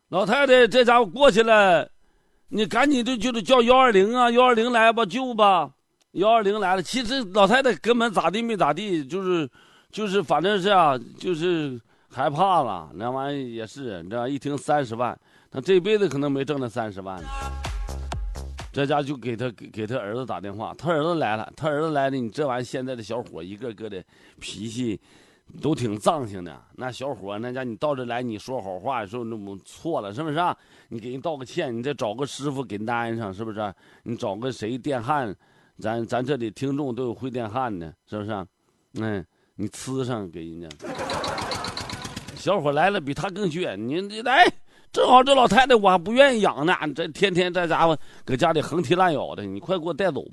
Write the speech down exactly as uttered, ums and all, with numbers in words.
老太太这家伙过去了，你赶紧就就是叫幺二零啊，幺二零来吧，救吧。幺二零来了，其实老太太根本咋地没咋地，就是就是反正是啊，就是害怕了。那玩意儿也是，你知道，一听三十万，他这辈子可能没挣那三十万。这家就给他给给他儿子打电话，他儿子来了，他儿子来了，你这玩意儿现在的小伙一个个的脾气都挺脏性的。那小伙那家你到这来，你说好话，说那么错了是不是啊？你给人道个歉，你再找个师傅给人安上，是不是啊？你找个谁电焊，咱咱这里听众都有会电焊的，是不是啊？嗯，你呲上给人家。小伙来了比他更倔，你你来。正好这老太太我还不愿意养呢，这天天这家伙搁家里横踢烂咬的，你快给我带走吧。